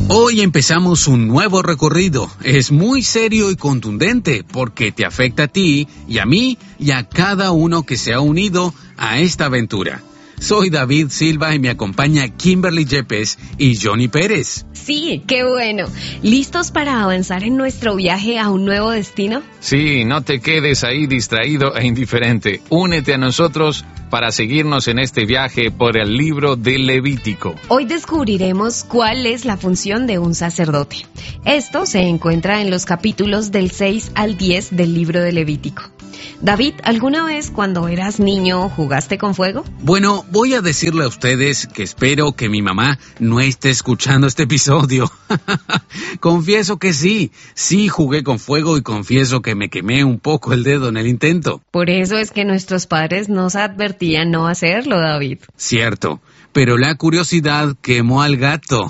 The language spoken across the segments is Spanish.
Hoy empezamos un nuevo recorrido. Es muy serio y contundente porque te afecta a ti y a mí y a cada uno que se ha unido a esta aventura. Soy David Silva y me acompaña Kimberly Yepes y Johnny Pérez. Sí, qué bueno. ¿Listos para avanzar en nuestro viaje a un nuevo destino? Sí, no te quedes ahí distraído e indiferente. Únete a nosotros para seguirnos en este viaje por el libro de Levítico. Hoy descubriremos cuál es la función de un sacerdote. Esto se encuentra en los capítulos del 6 al 10 del libro de Levítico. David, ¿alguna vez cuando eras niño jugaste con fuego? Bueno, voy a decirle a ustedes que espero que mi mamá no esté escuchando este episodio. Confieso que sí jugué con fuego y confieso que me quemé un poco el dedo en el intento. Por eso es que nuestros padres nos advertían no hacerlo, David. Cierto, pero la curiosidad quemó al gato.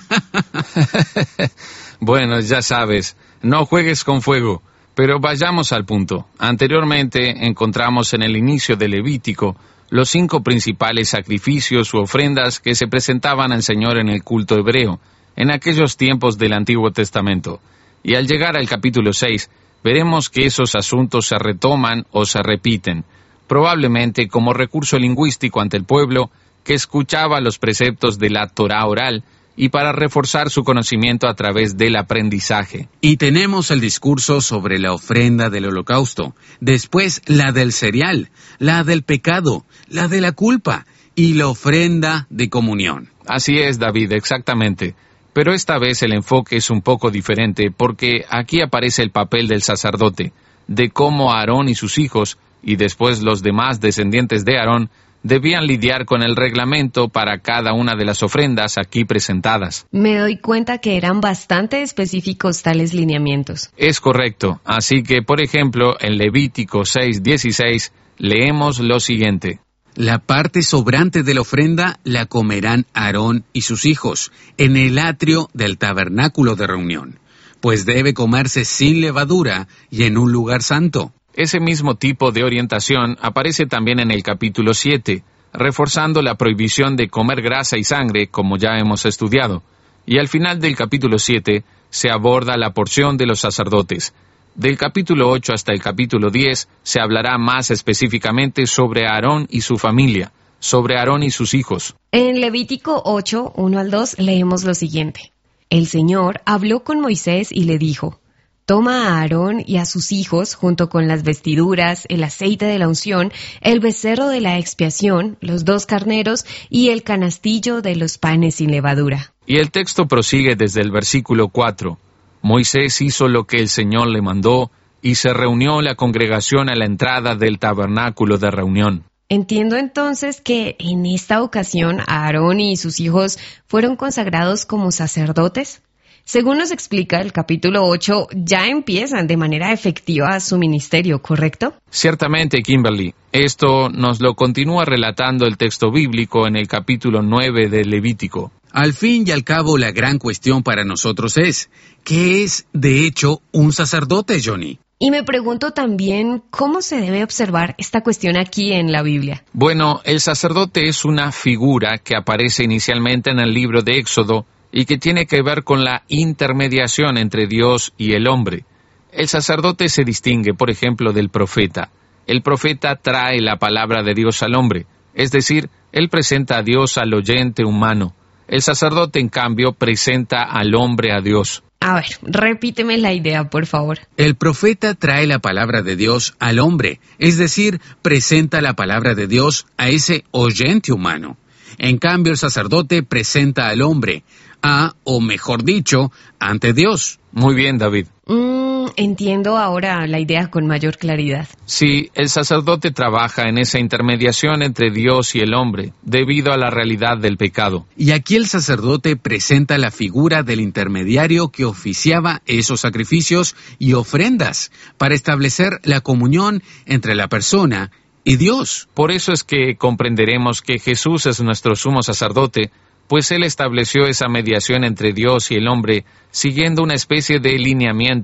Bueno, ya sabes, no juegues con fuego. Pero vayamos al punto. Anteriormente encontramos en el inicio de Levítico los 5 principales sacrificios u ofrendas que se presentaban al Señor en el culto hebreo, en aquellos tiempos del Antiguo Testamento. Y al llegar al capítulo 6, veremos que esos asuntos se retoman o se repiten, probablemente como recurso lingüístico ante el pueblo que escuchaba los preceptos de la Torá oral, y para reforzar su conocimiento a través del aprendizaje. Y tenemos el discurso sobre la ofrenda del holocausto, después la del cereal, la del pecado, la de la culpa y la ofrenda de comunión. Así es, David, exactamente. Pero esta vez el enfoque es un poco diferente porque aquí aparece el papel del sacerdote, de cómo Aarón y sus hijos, y después los demás descendientes de Aarón, debían lidiar con el reglamento para cada una de las ofrendas aquí presentadas. Me doy cuenta que eran bastante específicos tales lineamientos. Es correcto. Así que, por ejemplo, en Levítico 6:16 leemos lo siguiente. La parte sobrante de la ofrenda la comerán Aarón y sus hijos en el atrio del tabernáculo de reunión, pues debe comerse sin levadura y en un lugar santo. Ese mismo tipo de orientación aparece también en el capítulo 7, reforzando la prohibición de comer grasa y sangre, como ya hemos estudiado. Y al final del capítulo 7 se aborda la porción de los sacerdotes. Del capítulo 8 hasta el capítulo 10 se hablará más específicamente sobre Aarón y su familia, sobre Aarón y sus hijos. En Levítico 8, 1 al 2 leemos lo siguiente. El Señor habló con Moisés y le dijo: Toma a Aarón y a sus hijos, junto con las vestiduras, el aceite de la unción, el becerro de la expiación, los 2 carneros y el canastillo de los panes sin levadura. Y el texto prosigue desde el versículo 4. Moisés hizo lo que el Señor le mandó, y se reunió la congregación a la entrada del tabernáculo de reunión. Entiendo entonces que en esta ocasión Aarón y sus hijos fueron consagrados como sacerdotes. Según nos explica el capítulo 8, ya empiezan de manera efectiva su ministerio, ¿correcto? Ciertamente, Kimberly. Esto nos lo continúa relatando el texto bíblico en el capítulo 9 de Levítico. Al fin y al cabo, la gran cuestión para nosotros es, ¿qué es, de hecho, un sacerdote, Johnny? Y me pregunto también, ¿cómo se debe observar esta cuestión aquí en la Biblia? Bueno, el sacerdote es una figura que aparece inicialmente en el libro de Éxodo, y que tiene que ver con la intermediación entre Dios y el hombre. El sacerdote se distingue, por ejemplo, del profeta. El profeta trae la palabra de Dios al hombre, es decir, él presenta a Dios al oyente humano. El sacerdote, en cambio, presenta al hombre a Dios. A ver, repíteme la idea, por favor. El profeta trae la palabra de Dios al hombre, es decir, presenta la palabra de Dios a ese oyente humano. En cambio, el sacerdote presenta al hombre o mejor dicho, ante Dios. Muy bien, David. Entiendo ahora la idea con mayor claridad. Sí, el sacerdote trabaja en esa intermediación entre Dios y el hombre, debido a la realidad del pecado. Y aquí el sacerdote presenta la figura del intermediario que oficiaba esos sacrificios y ofrendas para establecer la comunión entre la persona y Dios. Por eso es que comprenderemos que Jesús es nuestro sumo sacerdote, pues Él estableció esa mediación entre Dios y el hombre, siguiendo una especie de lineamiento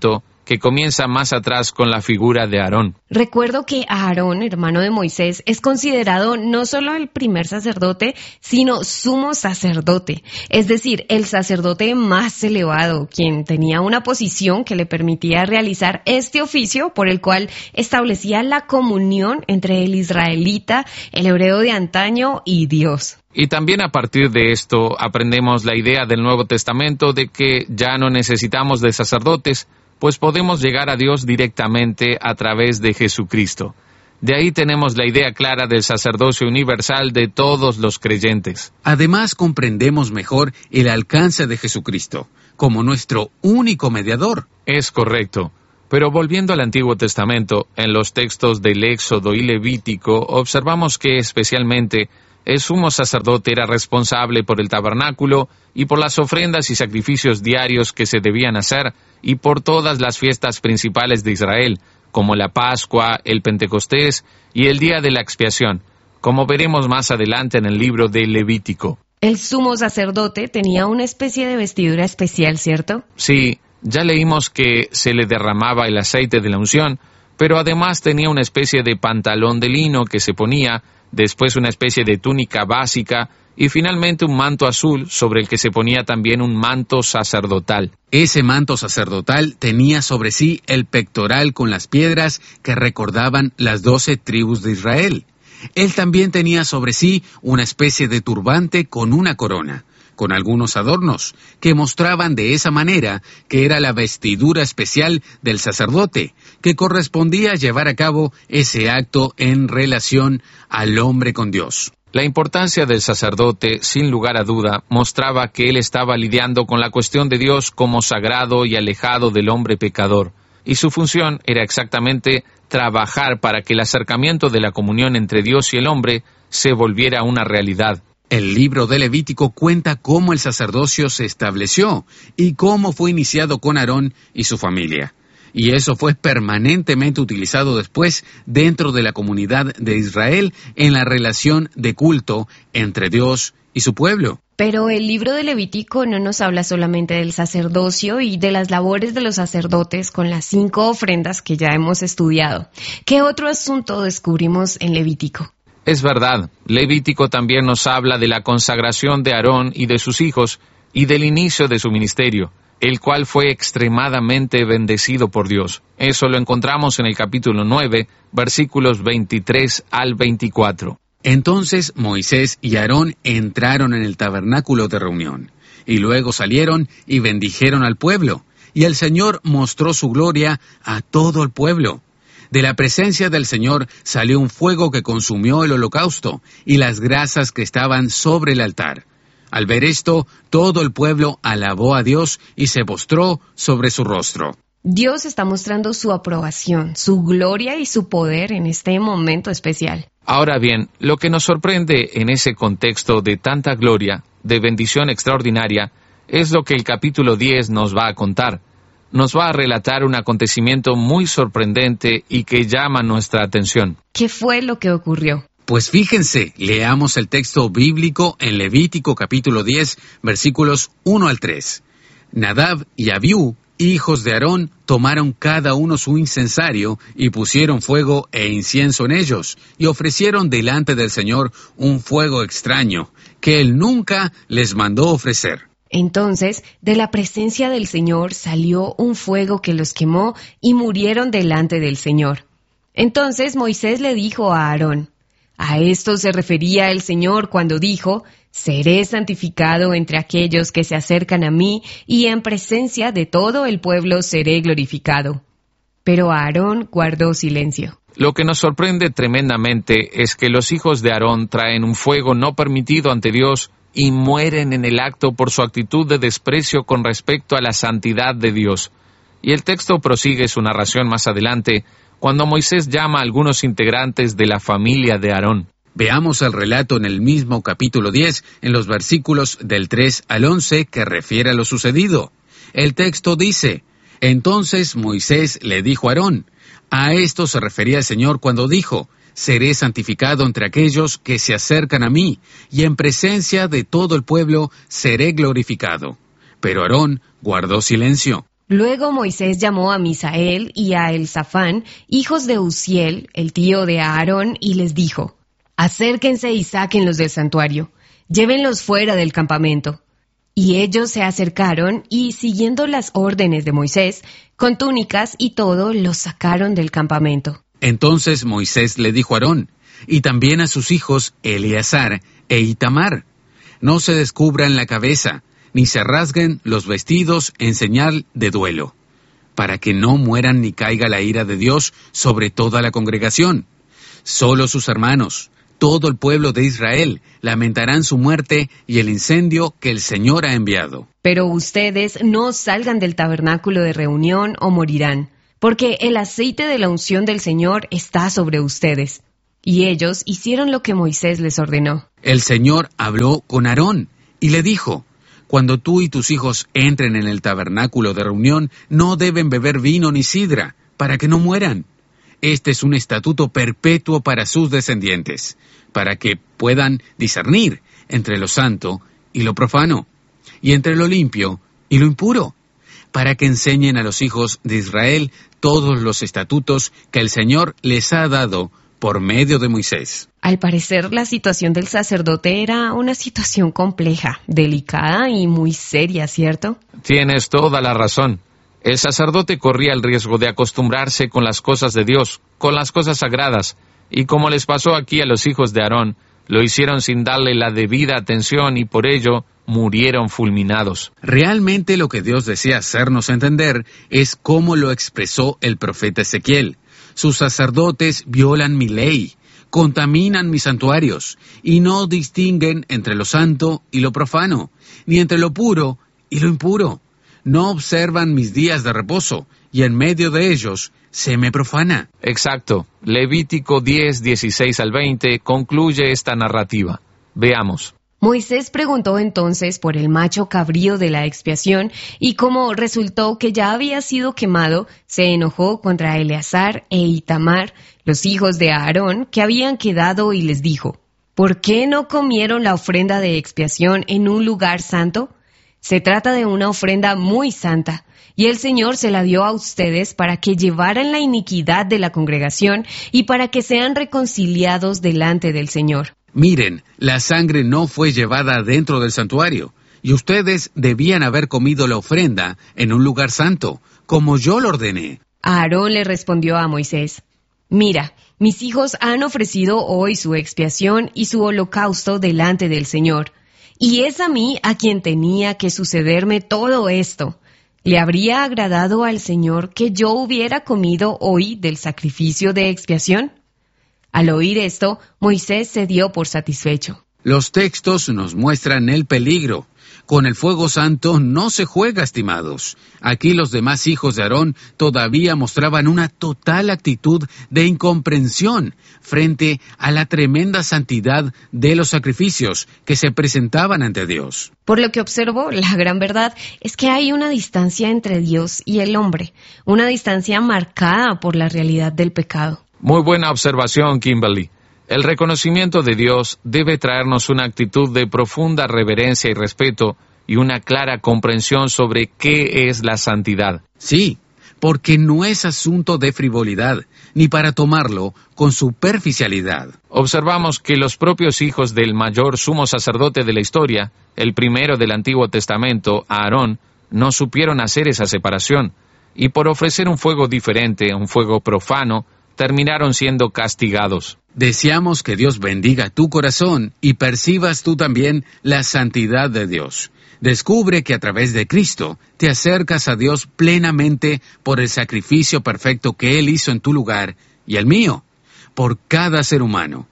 que comienza más atrás con la figura de Aarón. Recuerdo que Aarón, hermano de Moisés, es considerado no solo el primer sacerdote, sino sumo sacerdote, es decir, el sacerdote más elevado, quien tenía una posición que le permitía realizar este oficio por el cual establecía la comunión entre el israelita, el hebreo de antaño y Dios. Y también a partir de esto aprendemos la idea del Nuevo Testamento de que ya no necesitamos de sacerdotes, pues podemos llegar a Dios directamente a través de Jesucristo. De ahí tenemos la idea clara del sacerdocio universal de todos los creyentes. Además, comprendemos mejor el alcance de Jesucristo como nuestro único mediador. Es correcto. Pero volviendo al Antiguo Testamento, en los textos del Éxodo y Levítico, observamos que especialmente el sumo sacerdote era responsable por el tabernáculo y por las ofrendas y sacrificios diarios que se debían hacer y por todas las fiestas principales de Israel, como la Pascua, el Pentecostés y el Día de la Expiación, como veremos más adelante en el libro de Levítico. El sumo sacerdote tenía una especie de vestidura especial, ¿cierto? Sí, ya leímos que se le derramaba el aceite de la unción, pero además tenía una especie de pantalón de lino que se ponía, después una especie de túnica básica y finalmente un manto azul sobre el que se ponía también un manto sacerdotal. Ese manto sacerdotal tenía sobre sí el pectoral con las piedras que recordaban las 12 tribus de Israel. Él también tenía sobre sí una especie de turbante con una corona, con algunos adornos, que mostraban de esa manera que era la vestidura especial del sacerdote, que correspondía a llevar a cabo ese acto en relación al hombre con Dios. La importancia del sacerdote, sin lugar a duda, mostraba que él estaba lidiando con la cuestión de Dios como sagrado y alejado del hombre pecador, y su función era exactamente trabajar para que el acercamiento de la comunión entre Dios y el hombre se volviera una realidad. El libro de Levítico cuenta cómo el sacerdocio se estableció y cómo fue iniciado con Aarón y su familia. Y eso fue permanentemente utilizado después dentro de la comunidad de Israel en la relación de culto entre Dios y su pueblo. Pero el libro de Levítico no nos habla solamente del sacerdocio y de las labores de los sacerdotes con las 5 ofrendas que ya hemos estudiado. ¿Qué otro asunto descubrimos en Levítico? Es verdad, Levítico también nos habla de la consagración de Aarón y de sus hijos y del inicio de su ministerio, el cual fue extremadamente bendecido por Dios. Eso lo encontramos en el capítulo 9, versículos 23 al 24. Entonces Moisés y Aarón entraron en el tabernáculo de reunión, y luego salieron y bendijeron al pueblo, y el Señor mostró su gloria a todo el pueblo. De la presencia del Señor salió un fuego que consumió el holocausto y las grasas que estaban sobre el altar. Al ver esto, todo el pueblo alabó a Dios y se postró sobre su rostro. Dios está mostrando su aprobación, su gloria y su poder en este momento especial. Ahora bien, lo que nos sorprende en ese contexto de tanta gloria, de bendición extraordinaria, es lo que el capítulo 10 nos va a contar. Nos va a relatar un acontecimiento muy sorprendente y que llama nuestra atención. ¿Qué fue lo que ocurrió? Pues fíjense, leamos el texto bíblico en Levítico capítulo 10, versículos 1 al 3. Nadab y Abiú, hijos de Aarón, tomaron cada uno su incensario y pusieron fuego e incienso en ellos, y ofrecieron delante del Señor un fuego extraño, que él nunca les mandó ofrecer. Entonces, de la presencia del Señor salió un fuego que los quemó y murieron delante del Señor. Entonces Moisés le dijo a Aarón, a esto se refería el Señor cuando dijo, seré santificado entre aquellos que se acercan a mí y en presencia de todo el pueblo seré glorificado. Pero Aarón guardó silencio. Lo que nos sorprende tremendamente es que los hijos de Aarón traen un fuego no permitido ante Dios y mueren en el acto por su actitud de desprecio con respecto a la santidad de Dios. Y el texto prosigue su narración más adelante, cuando Moisés llama a algunos integrantes de la familia de Aarón. Veamos el relato en el mismo capítulo 10, en los versículos del 3 al 11, que refiere a lo sucedido. El texto dice, entonces Moisés le dijo a Aarón, a esto se refería el Señor cuando dijo, seré santificado entre aquellos que se acercan a mí, y en presencia de todo el pueblo seré glorificado. Pero Aarón guardó silencio. Luego Moisés llamó a Misael y a Elzafán, hijos de Uziel, el tío de Aarón, y les dijo: acérquense y sáquenlos del santuario, llévenlos fuera del campamento. Y ellos se acercaron y, siguiendo las órdenes de Moisés, con túnicas y todo, los sacaron del campamento. Entonces Moisés le dijo a Aarón, y también a sus hijos Eleazar e Itamar: no se descubran la cabeza, ni se rasguen los vestidos en señal de duelo, para que no mueran ni caiga la ira de Dios sobre toda la congregación. Solo sus hermanos, todo el pueblo de Israel, lamentarán su muerte y el incendio que el Señor ha enviado. Pero ustedes no salgan del tabernáculo de reunión o morirán, porque el aceite de la unción del Señor está sobre ustedes. Y ellos hicieron lo que Moisés les ordenó. El Señor habló con Aarón y le dijo: cuando tú y tus hijos entren en el tabernáculo de reunión, no deben beber vino ni sidra, para que no mueran. Este es un estatuto perpetuo para sus descendientes, para que puedan discernir entre lo santo y lo profano, y entre lo limpio y lo impuro, para que enseñen a los hijos de Israel todos los estatutos que el Señor les ha dado por medio de Moisés. Al parecer, la situación del sacerdote era una situación compleja, delicada y muy seria, ¿cierto? Tienes toda la razón. El sacerdote corría el riesgo de acostumbrarse con las cosas de Dios, con las cosas sagradas, y como les pasó aquí a los hijos de Aarón, lo hicieron sin darle la debida atención y por ello murieron fulminados. Realmente lo que Dios desea hacernos entender es cómo lo expresó el profeta Ezequiel. Sus sacerdotes violan mi ley, contaminan mis santuarios, y no distinguen entre lo santo y lo profano, ni entre lo puro y lo impuro. No observan mis días de reposo, y en medio de ellos se me profana. Exacto. Levítico 10, 16 al 20 concluye esta narrativa. Veamos. Moisés preguntó entonces por el macho cabrío de la expiación, y como resultó que ya había sido quemado, se enojó contra Eleazar e Itamar, los hijos de Aarón, que habían quedado, y les dijo: ¿por qué no comieron la ofrenda de expiación en un lugar santo? Se trata de una ofrenda muy santa, y el Señor se la dio a ustedes para que llevaran la iniquidad de la congregación y para que sean reconciliados delante del Señor. Miren, la sangre no fue llevada dentro del santuario, y ustedes debían haber comido la ofrenda en un lugar santo, como yo lo ordené. Aarón le respondió a Moisés: mira, mis hijos han ofrecido hoy su expiación y su holocausto delante del Señor, y es a mí a quien tenía que sucederme todo esto. ¿Le habría agradado al Señor que yo hubiera comido hoy del sacrificio de expiación? Al oír esto, Moisés se dio por satisfecho. Los textos nos muestran el peligro. Con el fuego santo no se juega, estimados. Aquí los demás hijos de Aarón todavía mostraban una total actitud de incomprensión frente a la tremenda santidad de los sacrificios que se presentaban ante Dios. Por lo que observo, la gran verdad es que hay una distancia entre Dios y el hombre, una distancia marcada por la realidad del pecado. Muy buena observación, Kimberly. El reconocimiento de Dios debe traernos una actitud de profunda reverencia y respeto y una clara comprensión sobre qué es la santidad. Sí, porque no es asunto de frivolidad, ni para tomarlo con superficialidad. Observamos que los propios hijos del mayor sumo sacerdote de la historia, el primero del Antiguo Testamento, Aarón, no supieron hacer esa separación, y por ofrecer un fuego diferente, un fuego profano, terminaron siendo castigados. Deseamos que Dios bendiga tu corazón y percibas tú también la santidad de Dios. Descubre que a través de Cristo te acercas a Dios plenamente por el sacrificio perfecto que Él hizo en tu lugar y el mío, por cada ser humano.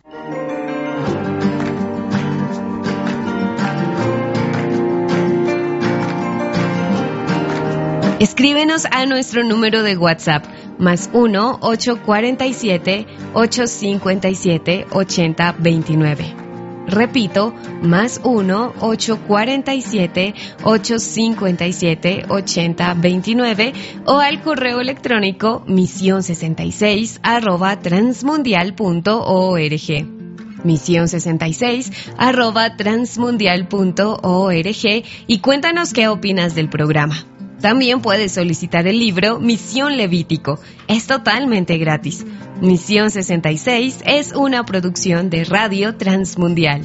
Escríbenos a nuestro número de WhatsApp, +1 847 857 8029. Repito, +1 847 857 8029 o al correo electrónico mision66@transmundial.org. mision66@transmundial.org y cuéntanos qué opinas del programa. También puedes solicitar el libro Misión Levítico. Es totalmente gratis. Misión 66 es una producción de Radio Transmundial.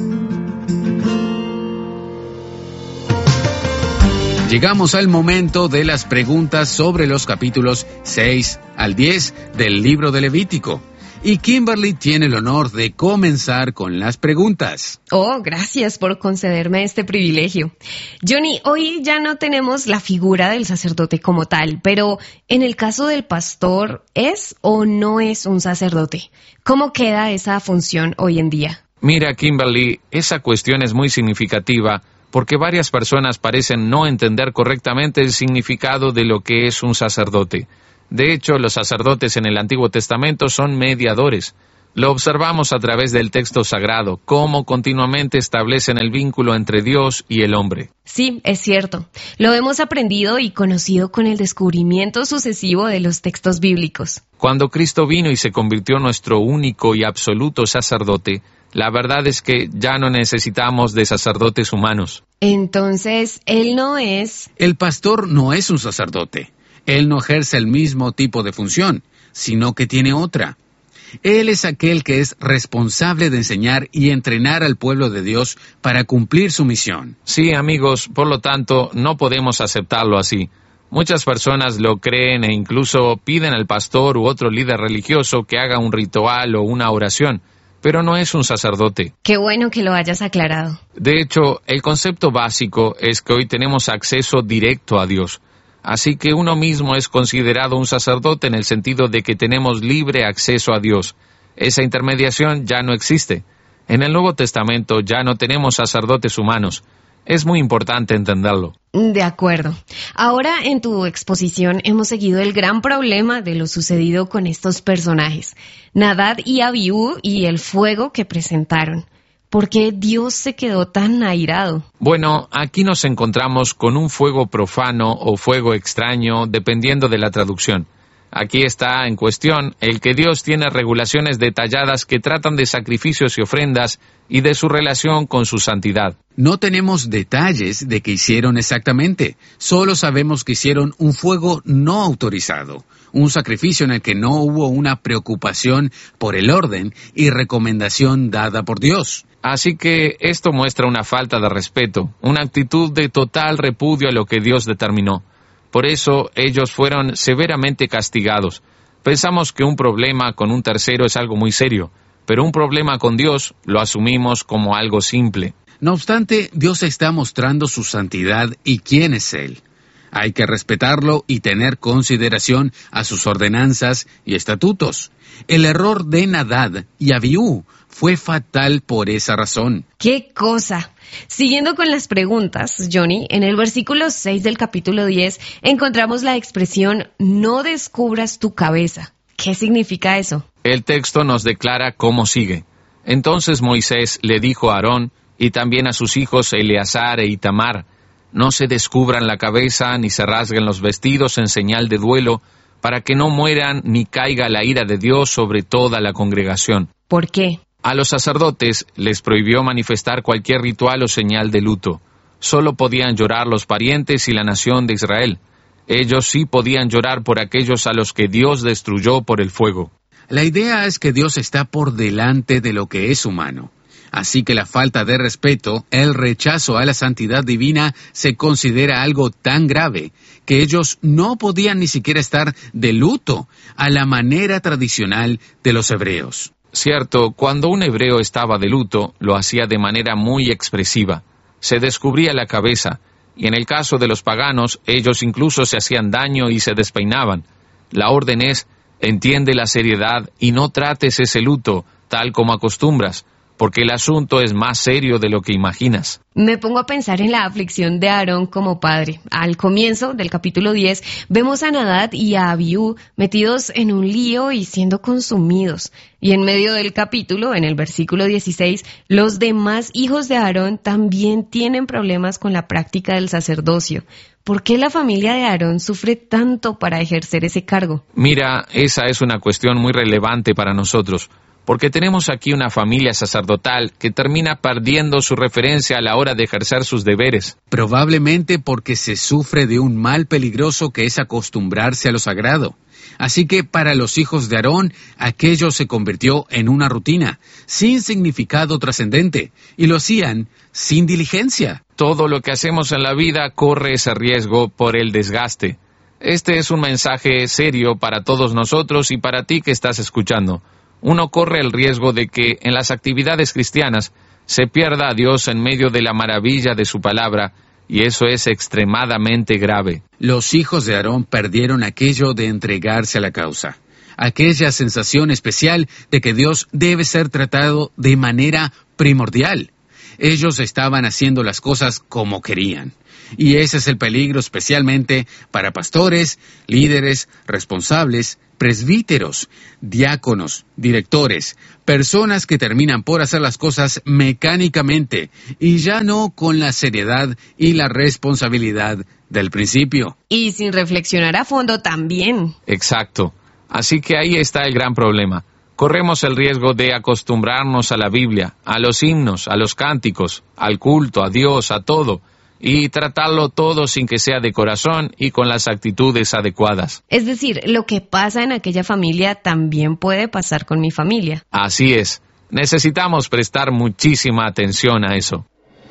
Llegamos al momento de las preguntas sobre los capítulos 6 al 10 del libro de Levítico. Y Kimberly tiene el honor de comenzar con las preguntas. Oh, gracias por concederme este privilegio. Johnny, hoy ya no tenemos la figura del sacerdote como tal, pero en el caso del pastor, ¿es o no es un sacerdote? ¿Cómo queda esa función hoy en día? Mira, Kimberly, esa cuestión es muy significativa porque varias personas parecen no entender correctamente el significado de lo que es un sacerdote. De hecho, los sacerdotes en el Antiguo Testamento son mediadores. Lo observamos a través del texto sagrado, cómo continuamente establecen el vínculo entre Dios y el hombre. Sí, es cierto. Lo hemos aprendido y conocido con el descubrimiento sucesivo de los textos bíblicos. Cuando Cristo vino y se convirtió en nuestro único y absoluto sacerdote, la verdad es que ya no necesitamos de sacerdotes humanos. Entonces, ¿él no es? El pastor no es un sacerdote. Él no ejerce el mismo tipo de función, sino que tiene otra. Él es aquel que es responsable de enseñar y entrenar al pueblo de Dios para cumplir su misión. Sí, amigos, por lo tanto, no podemos aceptarlo así. Muchas personas lo creen e incluso piden al pastor u otro líder religioso que haga un ritual o una oración, pero no es un sacerdote. Qué bueno que lo hayas aclarado. De hecho, el concepto básico es que hoy tenemos acceso directo a Dios. Así que uno mismo es considerado un sacerdote en el sentido de que tenemos libre acceso a Dios. Esa intermediación ya no existe. En el Nuevo Testamento ya no tenemos sacerdotes humanos. Es muy importante entenderlo. De acuerdo. Ahora en tu exposición hemos seguido el gran problema de lo sucedido con estos personajes, Nadab y Abiú, y el fuego que presentaron. ¿Por qué Dios se quedó tan airado? Bueno, aquí nos encontramos con un fuego profano o fuego extraño, dependiendo de la traducción. Aquí está en cuestión el que Dios tiene regulaciones detalladas que tratan de sacrificios y ofrendas y de su relación con su santidad. No tenemos detalles de qué hicieron exactamente. Solo sabemos que hicieron un fuego no autorizado, un sacrificio en el que no hubo una preocupación por el orden y recomendación dada por Dios. Así que esto muestra una falta de respeto, una actitud de total repudio a lo que Dios determinó. Por eso ellos fueron severamente castigados. Pensamos que un problema con un tercero es algo muy serio, pero un problema con Dios lo asumimos como algo simple. No obstante, Dios está mostrando su santidad y quién es Él. Hay que respetarlo y tener consideración a sus ordenanzas y estatutos. El error de Nadab y Abiú fue fatal por esa razón. ¡Qué cosa! Siguiendo con las preguntas, Johnny, en el versículo 6 del capítulo 10 encontramos la expresión «no descubras tu cabeza». ¿Qué significa eso? El texto nos declara cómo sigue. Entonces Moisés le dijo a Aarón y también a sus hijos Eleazar e Itamar: «No se descubran la cabeza ni se rasguen los vestidos en señal de duelo, para que no mueran ni caiga la ira de Dios sobre toda la congregación». ¿Por qué? A los sacerdotes les prohibió manifestar cualquier ritual o señal de luto. Solo podían llorar los parientes y la nación de Israel. Ellos sí podían llorar por aquellos a los que Dios destruyó por el fuego. La idea es que Dios está por delante de lo que es humano. Así que la falta de respeto, el rechazo a la santidad divina, se considera algo tan grave que ellos no podían ni siquiera estar de luto a la manera tradicional de los hebreos. Cierto, cuando un hebreo estaba de luto, lo hacía de manera muy expresiva. Se descubría la cabeza, y en el caso de los paganos, ellos incluso se hacían daño y se despeinaban. La orden es: entiende la seriedad y no trates ese luto tal como acostumbras, porque el asunto es más serio de lo que imaginas. Me pongo a pensar en la aflicción de Aarón como padre. Al comienzo del capítulo 10 vemos a Nadab y a Abiú metidos en un lío y siendo consumidos. Y en medio del capítulo, en el versículo 16, los demás hijos de Aarón también tienen problemas con la práctica del sacerdocio. ¿Por qué la familia de Aarón sufre tanto para ejercer ese cargo? Mira, esa es una cuestión muy relevante para nosotros, porque tenemos aquí una familia sacerdotal que termina perdiendo su referencia a la hora de ejercer sus deberes. Probablemente porque se sufre de un mal peligroso que es acostumbrarse a lo sagrado. Así que para los hijos de Aarón, aquello se convirtió en una rutina, sin significado trascendente, y lo hacían sin diligencia. Todo lo que hacemos en la vida corre ese riesgo por el desgaste. Este es un mensaje serio para todos nosotros y para ti que estás escuchando. Uno corre el riesgo de que en las actividades cristianas se pierda a Dios en medio de la maravilla de su palabra, y eso es extremadamente grave. Los hijos de Aarón perdieron aquello de entregarse a la causa, aquella sensación especial de que Dios debe ser tratado de manera primordial. Ellos estaban haciendo las cosas como querían. Y ese es el peligro especialmente para pastores, líderes, responsables, presbíteros, diáconos, directores, personas que terminan por hacer las cosas mecánicamente y ya no con la seriedad y la responsabilidad del principio. Y sin reflexionar a fondo también. Exacto. Así que ahí está el gran problema. Corremos el riesgo de acostumbrarnos a la Biblia, a los himnos, a los cánticos, al culto, a Dios, a todo, y tratarlo todo sin que sea de corazón y con las actitudes adecuadas. Es decir, lo que pasa en aquella familia también puede pasar con mi familia. Así es. Necesitamos prestar muchísima atención a eso.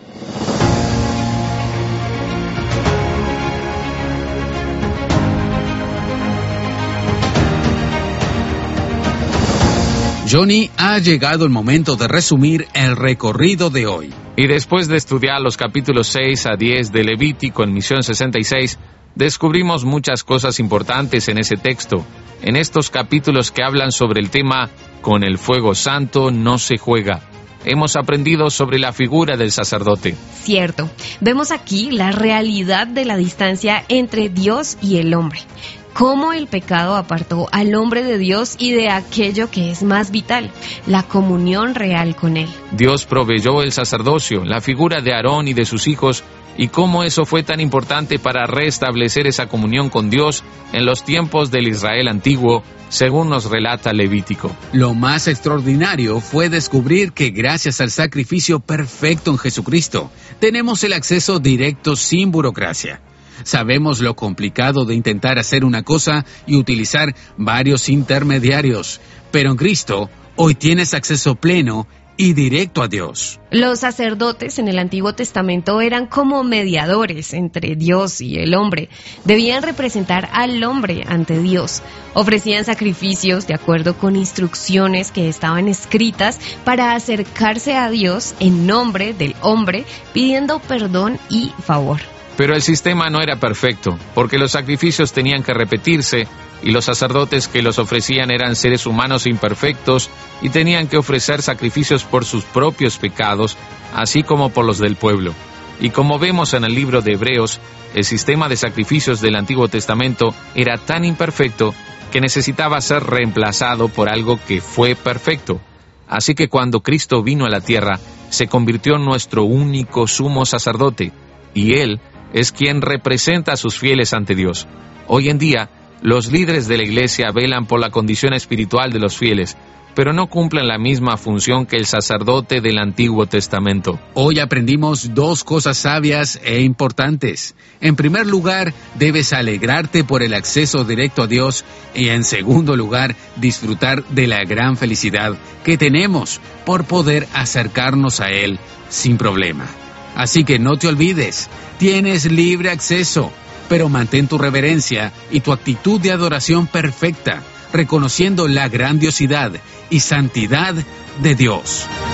Johnny, ha llegado el momento de resumir el recorrido de hoy. Y después de estudiar los capítulos 6 a 10 de Levítico en Misión 66, descubrimos muchas cosas importantes en ese texto, en estos capítulos que hablan sobre el tema «Con el fuego santo no se juega». Hemos aprendido sobre la figura del sacerdote. Cierto. Vemos aquí la realidad de la distancia entre Dios y el hombre. Cómo el pecado apartó al hombre de Dios y de aquello que es más vital, la comunión real con Él. Dios proveyó el sacerdocio, la figura de Aarón y de sus hijos, y cómo eso fue tan importante para restablecer esa comunión con Dios en los tiempos del Israel antiguo, según nos relata Levítico. Lo más extraordinario fue descubrir que gracias al sacrificio perfecto en Jesucristo, tenemos el acceso directo sin burocracia. Sabemos lo complicado de intentar hacer una cosa y utilizar varios intermediarios, pero en Cristo hoy tienes acceso pleno y directo a Dios. Los sacerdotes en el Antiguo Testamento eran como mediadores entre Dios y el hombre. Debían representar al hombre ante Dios. Ofrecían sacrificios de acuerdo con instrucciones que estaban escritas para acercarse a Dios en nombre del hombre, pidiendo perdón y favor. Pero el sistema no era perfecto, porque los sacrificios tenían que repetirse, y los sacerdotes que los ofrecían eran seres humanos imperfectos, y tenían que ofrecer sacrificios por sus propios pecados, así como por los del pueblo. Y como vemos en el libro de Hebreos, el sistema de sacrificios del Antiguo Testamento era tan imperfecto que necesitaba ser reemplazado por algo que fue perfecto. Así que cuando Cristo vino a la tierra, se convirtió en nuestro único sumo sacerdote, y Él es quien representa a sus fieles ante Dios. Hoy en día, los líderes de la iglesia velan por la condición espiritual de los fieles, pero no cumplen la misma función que el sacerdote del Antiguo Testamento. Hoy aprendimos dos cosas sabias e importantes. En primer lugar, debes alegrarte por el acceso directo a Dios y en segundo lugar, disfrutar de la gran felicidad que tenemos por poder acercarnos a Él sin problema. Así que no te olvides, tienes libre acceso, pero mantén tu reverencia y tu actitud de adoración perfecta, reconociendo la grandiosidad y santidad de Dios.